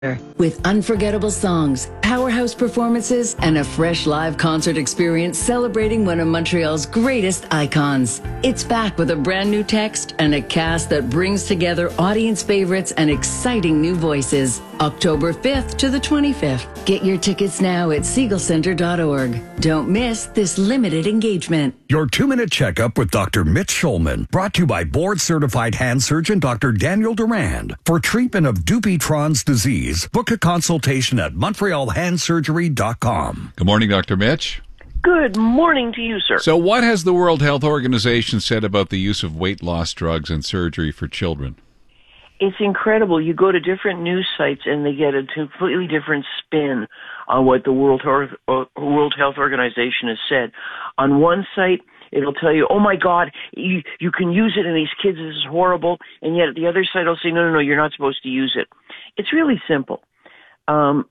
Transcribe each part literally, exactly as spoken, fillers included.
With unforgettable songs, powerhouse performances, and a fresh live concert experience celebrating one of Montreal's greatest icons. It's back with a brand new text and a cast that brings together audience favorites and exciting new voices. October fifth to the twenty-fifth. Get your tickets now at Siegel Center dot org. Don't miss this limited engagement. Your two-minute checkup with Doctor Mitch Schulman, brought to you by board-certified hand surgeon Doctor Daniel Durand. For treatment of Dupuytren's disease, book a consultation at Montreal Hand Surgery dot com. Good morning, Doctor Mitch. Good morning to you, sir. So what has the World Health Organization said about the use of weight loss drugs and surgery for children? It's incredible. You go to different news sites and they get a completely different spin on what the World Health, World Health Organization has said. On one site, it'll tell you, oh my God, you, you can use it in these kids, this is horrible. And yet at the other side, it'll say, no, no, no, you're not supposed to use it. It's really simple. Um,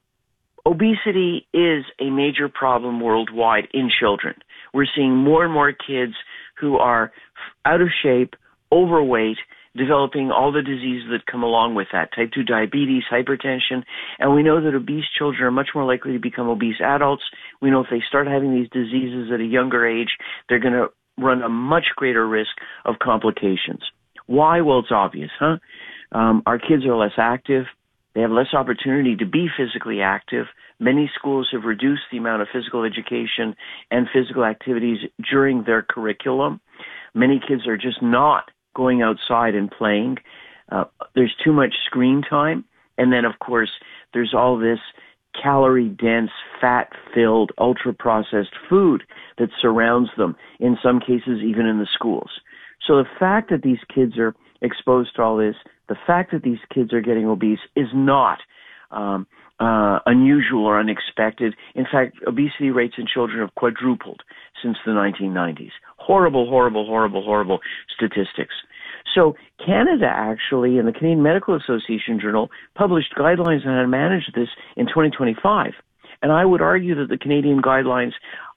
obesity is a major problem worldwide in children. We're seeing more and more kids who are out of shape, overweight, developing all the diseases that come along with that, type two diabetes, hypertension, and we know that obese children are much more likely to become obese adults. We know if they start having these diseases at a younger age, they're going to run a much greater risk of complications. Why? Well, it's obvious, huh? Um, our kids are less active. They have less opportunity to be physically active. Many schools have reduced the amount of physical education and physical activities during their curriculum. Many kids are just not going outside and playing. Uh, there's too much screen time. And then, of course, there's all this calorie-dense, fat-filled, ultra-processed food that surrounds them, in some cases even in the schools. So the fact that these kids are exposed to all this, the fact that these kids are getting obese is not um, uh, unusual or unexpected. In fact, obesity rates in children have quadrupled since the nineteen nineties. Horrible, horrible, horrible, horrible statistics. So Canada actually, in the Canadian Medical Association Journal, published guidelines on how to manage this in twenty twenty-five. And I would argue that the Canadian guidelines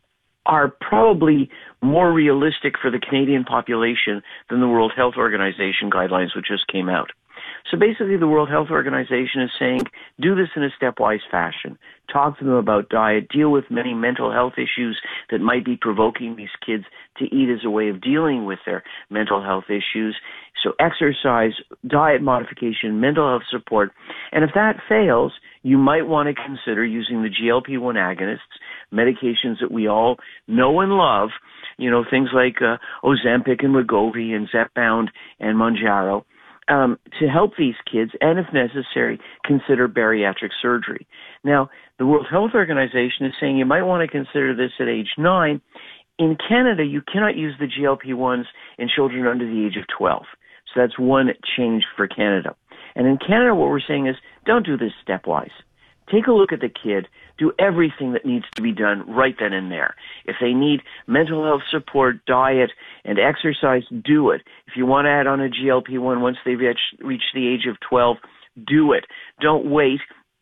are probably more realistic for the Canadian population than the World Health Organization guidelines, which just came out. So basically, the World Health Organization is saying, do this in a stepwise fashion. Talk to them about diet, deal with many mental health issues that might be provoking these kids to eat as a way of dealing with their mental health issues. So exercise, diet modification, mental health support. And if that fails, you might want to consider using the G L P one agonists, medications that we all know and love, you know, things like uh, Ozempic and Wegovy and Zepbound and Mounjaro, um, to help these kids, and if necessary, consider bariatric surgery. Now, the World Health Organization is saying you might want to consider this at age nine. In Canada, you cannot use the G L P ones in children under the age of twelve. So that's one change for Canada. And in Canada, what we're saying is, don't do this stepwise. Take a look at the kid. Do everything that needs to be done right then and there. If they need mental health support, diet, and exercise, do it. If you want to add on a G L P one once they reach, reach the age of twelve, do it. Don't wait.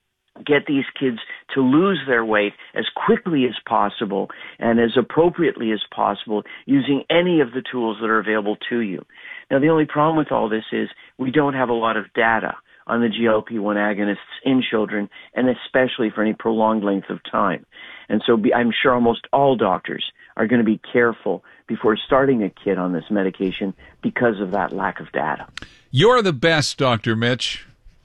Get these kids to lose their weight as quickly as possible and as appropriately as possible using any of the tools that are available to you. Now, the only problem with all this is we don't have a lot of data on the G L P one agonists in children, and especially for any prolonged length of time. And so be, I'm sure almost all doctors are going to be careful before starting a kid on this medication because of that lack of data. You're the best, Doctor Mitch.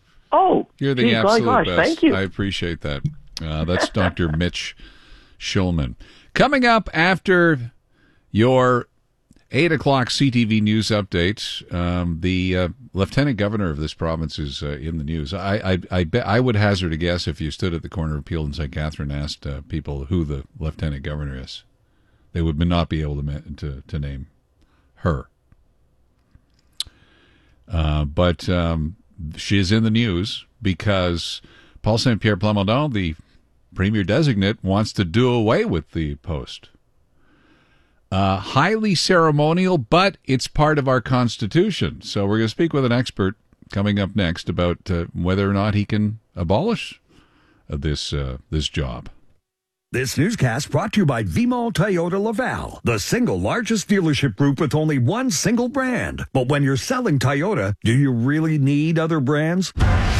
Oh, you're the geez, absolute gosh, best. Thank you. I appreciate that. Uh, that's Doctor Mitch Schulman. Coming up after your eight o'clock C T V News update, um, the uh, Lieutenant Governor of this province is uh, in the news. I I, I, bet, I would hazard a guess if you stood at the corner of Peel and Saint Catherine and asked uh, people who the Lieutenant Governor is, they would not be able to to, to name her. Uh, but um, she is in the news because Paul Saint-Pierre Plamondon, the Premier Designate, wants to do away with the post. Uh, highly ceremonial, but it's part of our Constitution. So we're going to speak with an expert coming up next about uh, whether or not he can abolish uh, this uh, this job. This newscast brought to you by Vimont Toyota Laval, the single largest dealership group with only one single brand. But when you're selling Toyota, do you really need other brands?